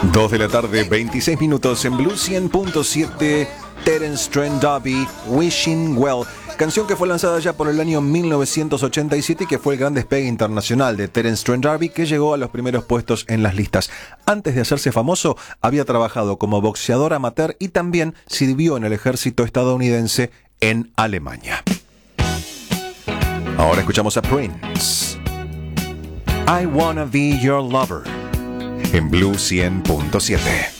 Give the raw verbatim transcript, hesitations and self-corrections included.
dos de la tarde, veintiséis minutos en Blue cien punto siete. Terence Trent D'Arby, Wishing Well, canción que fue lanzada ya por el año mil novecientos ochenta y siete y que fue el gran despegue internacional de Terence Trent D'Arby, que llegó a los primeros puestos en las listas. Antes de hacerse famoso, había trabajado como boxeador amateur y también sirvió en el ejército estadounidense en Alemania. Ahora escuchamos a Prince. I Wanna Be Your Lover en Blue cien punto siete.